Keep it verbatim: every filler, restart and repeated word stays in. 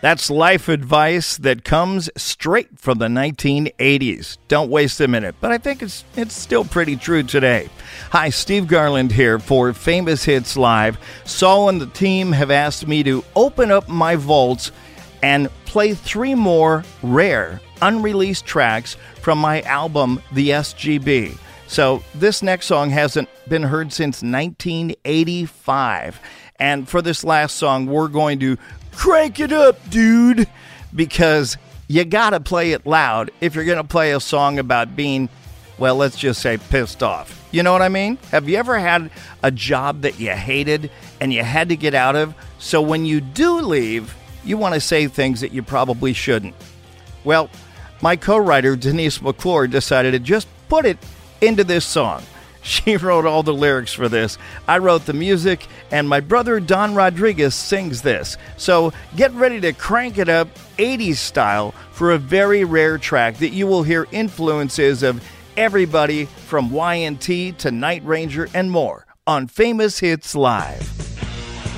That's life advice that comes straight from the nineteen eighties. Don't waste a minute, but I think it's it's still pretty true today. Hi, Steve Garland here for Famous Hits Live. Saul and the team have asked me to open up my vaults and play three more rare, unreleased tracks from my album, The S G B. So this next song hasn't been heard since nineteen eighty-five. And for this last song, we're going to crank it up, dude, because you gotta play it loud if you're gonna play a song about being, well, let's just say pissed off. You know what I mean? Have you ever had a job that you hated and you had to get out of? So when you do leave, you want to say things that you probably shouldn't. Well, my co-writer, Denise McClure, decided to just put it into this song. She wrote all the lyrics for this. I wrote the music, and my brother Don Rodriguez sings this. So get ready to crank it up eighties style for a very rare track that you will hear influences of everybody from Y and T to Night Ranger and more on Famous Hits Live.